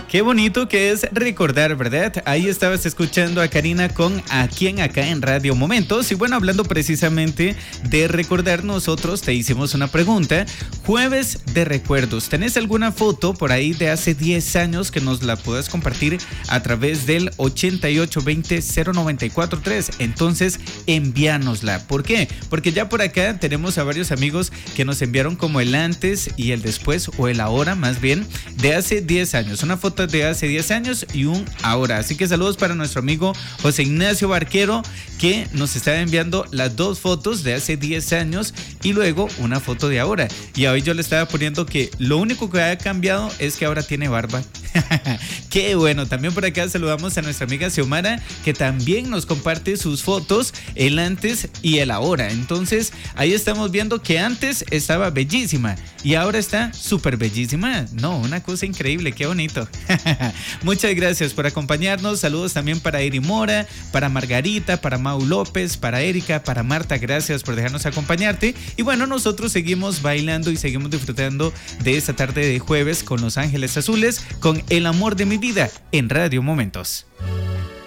Qué bonito que es recordar, ¿verdad? Ahí estabas escuchando a Karina con A Quién acá en Radio Momentos. Y bueno, hablando precisamente de recordar, nosotros te hicimos una pregunta. Jueves de recuerdos. ¿Tenés alguna foto por ahí de hace 10 años que nos la puedas compartir a través del 8820-0943? Entonces, envíanosla. ¿Por qué? Porque ya por acá tenemos a varios amigos que nos enviaron como el antes y el después, o el ahora más bien, de hace 10 años. Una foto de hace 10 años y un ahora. Así que saludos para nuestro amigo José Ignacio Barquero, que nos está enviando las dos fotos de hace 10 años y luego una foto de ahora. Y hoy yo le estaba poniendo que lo único que ha cambiado es que ahora tiene barba. Qué bueno. También por acá saludamos a nuestra amiga Xiomara, que también nos comparte sus fotos, el antes y el ahora. Entonces ahí estamos viendo que antes estaba bellísima y ahora está súper bellísima. No, una cosa increíble, qué bonito. Muchas gracias por acompañarnos. Saludos también para Eri Mora, para Margarita, para Mau López, para Erika, para Marta. Gracias por dejarnos acompañarte. Y bueno, nosotros seguimos bailando y seguimos disfrutando de esta tarde de jueves con Los Ángeles Azules, con El Amor de mi Vida en Radio Momentos.